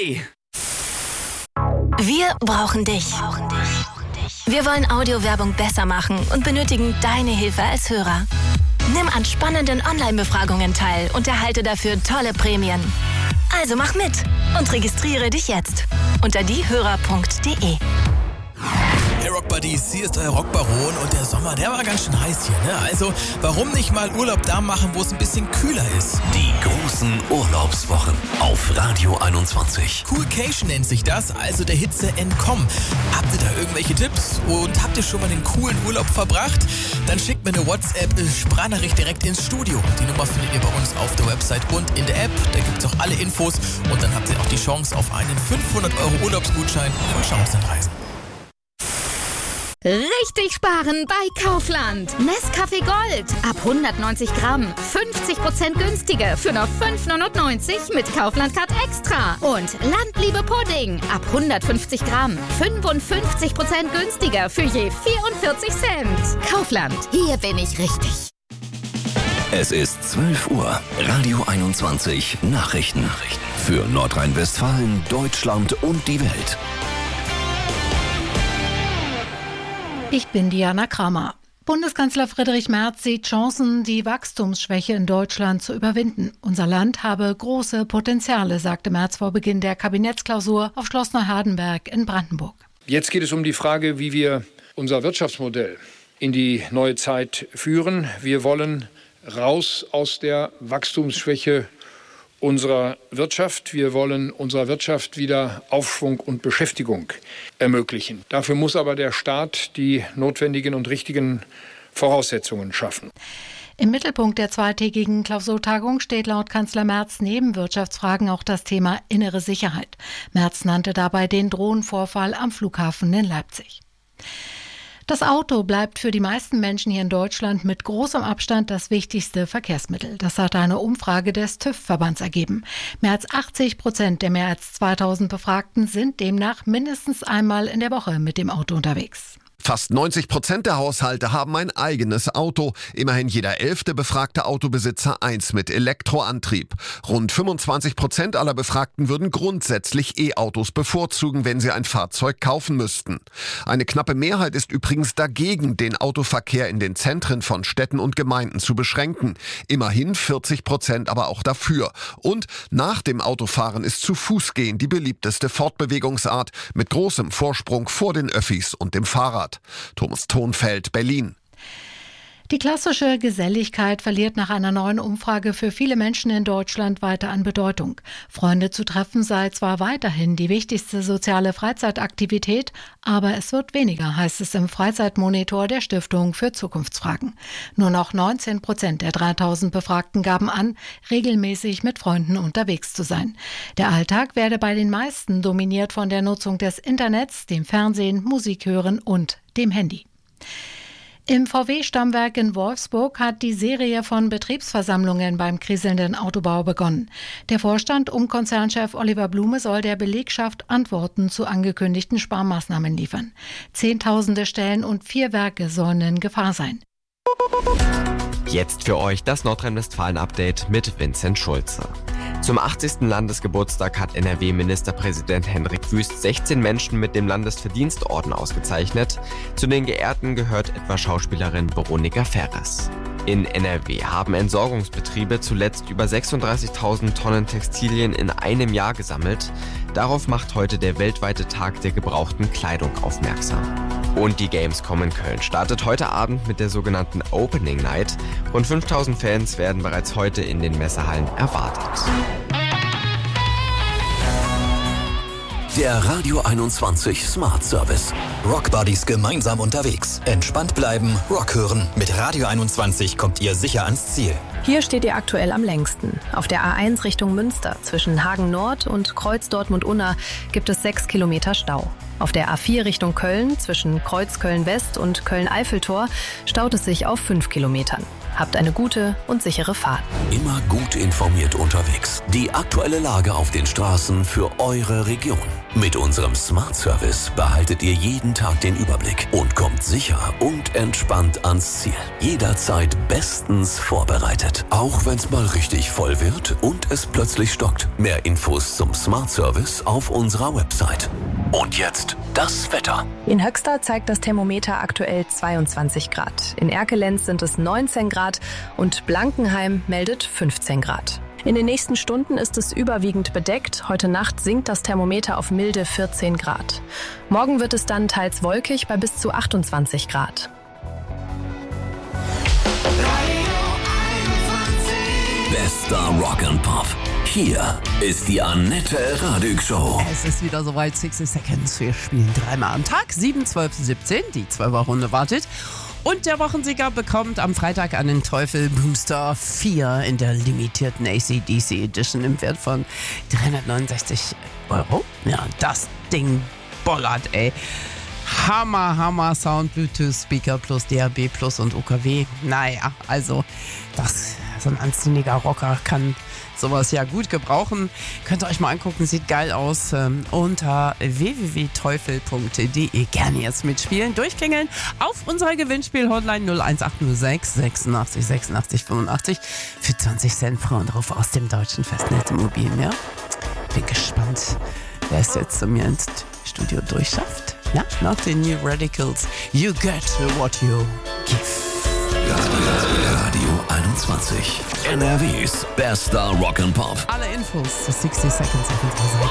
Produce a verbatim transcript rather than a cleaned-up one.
de. Wir brauchen dich. Wir wollen Audiowerbung besser machen und benötigen deine Hilfe als Hörer. Nimm an spannenden Online-Befragungen teil und erhalte dafür tolle Prämien. Also mach mit und registriere dich jetzt unter diehörer punkt de. Hey Rockbuddies, hier ist euer Rockbaron und der Sommer, der war ganz schön heiß hier, ne? Also, warum nicht mal Urlaub da machen, wo es ein bisschen kühler ist? Die großen Urlaubswochen auf Radio einundzwanzig. Coolcation nennt sich das, also der Hitze entkommen. Habt ihr da irgendwelche Tipps und habt ihr schon mal einen coolen Urlaub verbracht? Dann schickt mir eine WhatsApp-Sprachnachricht direkt ins Studio. Die Nummer findet ihr bei uns auf der Website und in der App. Da gibt's auch alle Infos und dann habt ihr auch die Chance auf einen fünfhundert Euro Urlaubsgutschein von Chancen Reisen. Richtig sparen bei Kaufland. Nescafé Gold ab hundertneunzig Gramm. fünfzig Prozent günstiger für nur fünf neunundneunzig mit Kaufland-Card Extra. Und Landliebe Pudding ab hundertfünfzig Gramm. fünfundfünfzig Prozent günstiger für je vierundvierzig Cent. Kaufland, hier bin ich richtig. Es ist zwölf Uhr. Radio einundzwanzig Nachrichten. Für Nordrhein-Westfalen, Deutschland und die Welt. Ich bin Diana Kramer. Bundeskanzler Friedrich Merz sieht Chancen, die Wachstumsschwäche in Deutschland zu überwinden. Unser Land habe große Potenziale, sagte Merz vor Beginn der Kabinettsklausur auf Schloss Neuhardenberg in Brandenburg. Jetzt geht es um die Frage, wie wir unser Wirtschaftsmodell in die neue Zeit führen. Wir wollen raus aus der Wachstumsschwäche unserer Wirtschaft. Wir wollen unserer Wirtschaft wieder Aufschwung und Beschäftigung ermöglichen. Dafür muss aber der Staat die notwendigen und richtigen Voraussetzungen schaffen. Im Mittelpunkt der zweitägigen Klausurtagung steht laut Kanzler Merz neben Wirtschaftsfragen auch das Thema innere Sicherheit. Merz nannte dabei den Drohnenvorfall am Flughafen in Leipzig. Das Auto bleibt für die meisten Menschen hier in Deutschland mit großem Abstand das wichtigste Verkehrsmittel. Das hat eine Umfrage des TÜV-Verbands ergeben. Mehr als achtzig Prozent der mehr als zweitausend Befragten sind demnach mindestens einmal in der Woche mit dem Auto unterwegs. Fast neunzig Prozent der Haushalte haben ein eigenes Auto. Immerhin jeder elfte befragte Autobesitzer eins mit Elektroantrieb. Rund fünfundzwanzig Prozent aller Befragten würden grundsätzlich E-Autos bevorzugen, wenn sie ein Fahrzeug kaufen müssten. Eine knappe Mehrheit ist übrigens dagegen, den Autoverkehr in den Zentren von Städten und Gemeinden zu beschränken. Immerhin vierzig Prozent aber auch dafür. Und nach dem Autofahren ist zu Fuß gehen die beliebteste Fortbewegungsart mit großem Vorsprung vor den Öffis und dem Fahrrad. Thomas Thonfeld, Berlin. Die klassische Geselligkeit verliert nach einer neuen Umfrage für viele Menschen in Deutschland weiter an Bedeutung. Freunde zu treffen sei zwar weiterhin die wichtigste soziale Freizeitaktivität, aber es wird weniger, heißt es im Freizeitmonitor der Stiftung für Zukunftsfragen. Nur noch neunzehn Prozent der dreitausend Befragten gaben an, regelmäßig mit Freunden unterwegs zu sein. Der Alltag werde bei den meisten dominiert von der Nutzung des Internets, dem Fernsehen, Musik hören und dem Handy. Im V W-Stammwerk in Wolfsburg hat die Serie von Betriebsversammlungen beim kriselnden Autobau begonnen. Der Vorstand um Konzernchef Oliver Blume soll der Belegschaft Antworten zu angekündigten Sparmaßnahmen liefern. Zehntausende Stellen und vier Werke sollen in Gefahr sein. Jetzt für euch das Nordrhein-Westfalen-Update mit Vincent Schulze. Zum achtzigsten Landesgeburtstag hat N R W-Ministerpräsident Hendrik Wüst sechzehn Menschen mit dem Landesverdienstorden ausgezeichnet. Zu den Geehrten gehört etwa Schauspielerin Veronika Ferres. In N R W haben Entsorgungsbetriebe zuletzt über sechsunddreißigtausend Tonnen Textilien in einem Jahr gesammelt. Darauf macht heute der weltweite Tag der gebrauchten Kleidung aufmerksam. Und die Gamescom in Köln startet heute Abend mit der sogenannten Opening Night. Rund fünftausend Fans werden bereits heute in den Messehallen erwartet. Der Radio einundzwanzig Smart Service. Rockbuddies gemeinsam unterwegs. Entspannt bleiben, Rock hören. Mit Radio einundzwanzig kommt ihr sicher ans Ziel. Hier steht ihr aktuell am längsten. Auf der A eins Richtung Münster zwischen Hagen Nord und Kreuz Dortmund-Unna gibt es sechs Kilometer Stau. Auf der A vier Richtung Köln zwischen Kreuz Köln-West und Köln-Eiffeltor staut es sich auf fünf Kilometern. Habt eine gute und sichere Fahrt. Immer gut informiert unterwegs. Die aktuelle Lage auf den Straßen für eure Region. Mit unserem Smart Service behaltet ihr jeden Tag den Überblick und kommt sicher und entspannt ans Ziel. Jederzeit bestens vorbereitet. Auch wenn es mal richtig voll wird und es plötzlich stockt. Mehr Infos zum Smart Service auf unserer Website. Und jetzt das Wetter. In Höxter zeigt das Thermometer aktuell zweiundzwanzig Grad. In Erkelenz sind es neunzehn Grad und Blankenheim meldet fünfzehn Grad. In den nächsten Stunden ist es überwiegend bedeckt. Heute Nacht sinkt das Thermometer auf milde vierzehn Grad. Morgen wird es dann teils wolkig bei bis zu achtundzwanzig Grad. Bester Rock and Pop. Hier ist die Annette Radig Show. Es ist wieder soweit, sixty Seconds. Wir spielen dreimal am Tag, sieben, zwölf, siebzehn. Die Zwölfer-Runde wartet. Und der Wochensieger bekommt am Freitag einen Teufel Booster vier in der limitierten A C D C Edition im Wert von dreihundertneunundsechzig Euro. Ja, das Ding bollert, ey. Hammer, Hammer Sound, Bluetooth, Speaker plus D A B plus und O K W. Naja, also das, so ein anständiger Rocker kann sowas ja gut gebrauchen. Könnt ihr euch mal angucken, sieht geil aus. Ähm, unter w w w punkt teufel punkt d e. Gerne jetzt mitspielen, durchklingeln auf unserer Gewinnspiel-Hotline null eins acht null sechs sechsundachtzig sechsundachtzig fünfundachtzig für zwanzig Cent Frauenruf aus dem deutschen Festnetzmobil. Ja? Bin gespannt, wer es jetzt zu mir ins Studio durchschafft. Ja, nach den New Radicals. You get what you give. Radio einundzwanzig. N R Ws bester Rock and Pop. Alle Infos zu sixty Seconds auf unserer Seite.